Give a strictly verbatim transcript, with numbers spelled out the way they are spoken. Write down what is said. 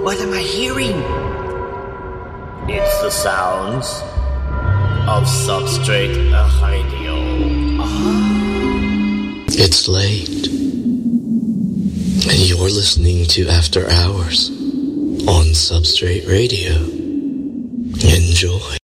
What am I hearing? It's the sounds of Substrate Radio. Oh. It's late, and you're listening to After Hours on Substrate Radio. Enjoy.